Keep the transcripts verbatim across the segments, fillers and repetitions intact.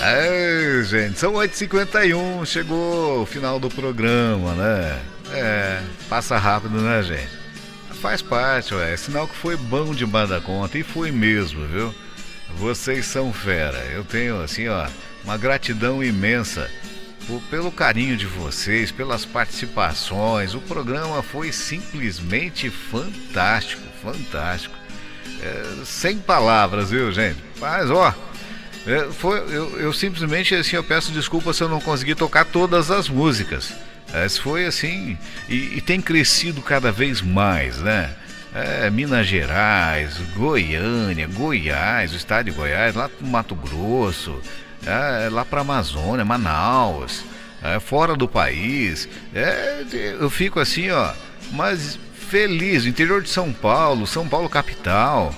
É, gente, são oito e cinquenta e um, chegou o final do programa, né? É, passa rápido, né, gente? Faz parte, ué, é sinal que foi bom demais da conta, e foi mesmo, viu? Vocês são fera, eu tenho, assim, ó, uma gratidão imensa por, pelo carinho de vocês, pelas participações. O programa foi simplesmente fantástico, fantástico. É, sem palavras, viu, gente? Mas, ó, é, foi, eu, eu simplesmente, assim, eu peço desculpa se eu não consegui tocar todas as músicas. É, foi assim, e, e tem crescido cada vez mais, né? É, Minas Gerais, Goiânia, Goiás, o estado de Goiás, lá pro Mato Grosso, é, lá pra Amazônia, Manaus, é, fora do país. É, eu fico assim, ó, mas feliz, interior de São Paulo, São Paulo capital.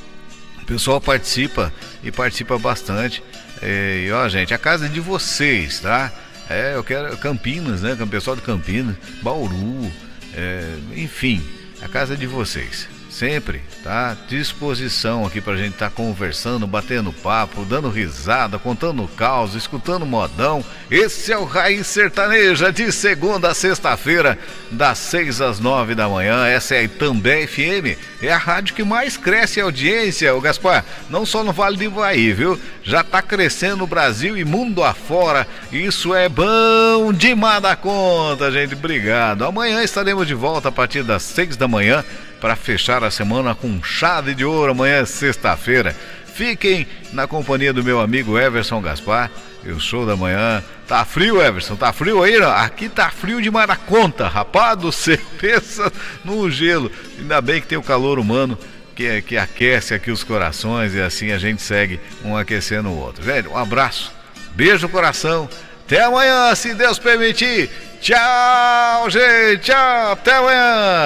O pessoal participa e participa bastante. E ó, gente, a casa é de vocês, tá? É, eu quero Campinas, né? Com o pessoal de Campinas, Bauru, é, enfim, a casa é de vocês. Sempre, tá? Disposição aqui pra gente estar tá conversando, batendo papo, dando risada, contando caos, escutando modão. Esse é o Raiz Sertaneja, de segunda a sexta-feira, das seis às nove da manhã. Essa é a Itambé F M, é a rádio que mais cresce a audiência, o Gaspar, não só no Vale do Ivaí, viu? Já tá crescendo no Brasil e mundo afora. Isso é bom demais da conta, gente. Obrigado. Amanhã estaremos de volta a partir das seis da manhã para fechar a semana com chave de ouro. Amanhã é sexta-feira. Fiquem na companhia do meu amigo Everson Gaspar. O show da manhã. Tá frio, Everson? Tá frio aí? Não? Aqui tá frio demais da conta, rapaz do céu. Pensa no gelo. Ainda bem que tem o calor humano que, que aquece aqui os corações, e assim a gente segue um aquecendo o outro. Velho, um abraço, beijo no coração. Até amanhã, se Deus permitir. Tchau, gente. Tchau. Até amanhã.